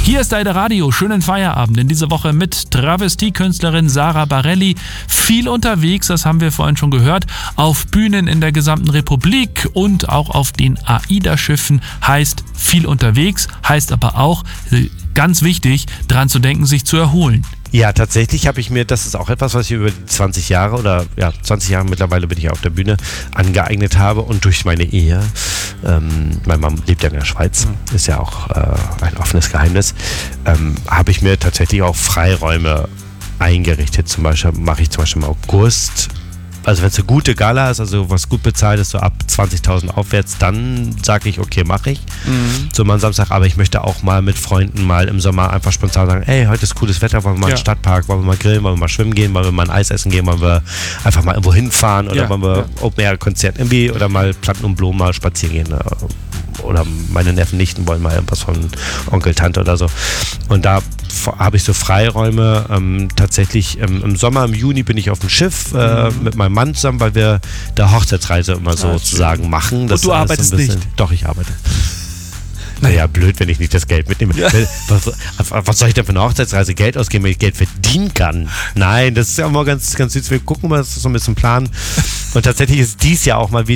Hier ist Deine Radio, schönen Feierabend. In dieser Woche mit Travestiekünstlerin Sarah Barelli. Viel unterwegs, das haben wir vorhin schon gehört, auf Bühnen in der gesamten Republik und auch auf den AIDA-Schiffen. Heißt viel unterwegs, heißt aber auch, ganz wichtig, dran zu denken, sich zu erholen. Ja, tatsächlich habe ich mir, das ist auch etwas, was ich über 20 Jahre oder 20 Jahre mittlerweile bin ich auf der Bühne angeeignet habe und durch meine Ehe, meine Mama lebt ja in der Schweiz, ist ja auch ein offenes Geheimnis, habe ich mir tatsächlich auch Freiräume eingerichtet. Zum Beispiel mache ich zum Beispiel im August, also wenn es eine gute Gala ist, also was gut bezahlt ist, so ab 20.000 aufwärts, dann sage ich, okay, mache ich. So mal am Samstag, aber ich möchte auch mal mit Freunden mal im Sommer einfach spontan sagen, ey, heute ist cooles Wetter, wollen wir mal in den Stadtpark, wollen wir mal grillen, wollen wir mal schwimmen gehen, wollen wir mal ein Eis essen gehen, wollen wir einfach mal irgendwo hinfahren oder wollen wir Open-Air-Konzert irgendwie oder mal Platten und Blumen mal spazieren gehen. Oder meine Neffen, Nichten wollen mal irgendwas von Onkel, Tante oder so. Und da habe ich so Freiräume. Tatsächlich im Sommer, im Juni bin ich auf dem Schiff mit meinem Mann zusammen, weil wir da Hochzeitsreise immer sozusagen machen. Das und du arbeitest nicht? Doch, ich arbeite. Naja, blöd, wenn ich nicht das Geld mitnehme. Ja. Was soll ich denn für eine Hochzeitsreise Geld ausgeben, wenn ich Geld verdienen kann? Nein, das ist ja immer ganz, ganz süß. Wir gucken mal, das ist so ein bisschen Plan. Und tatsächlich ist dies Jahr auch mal wieder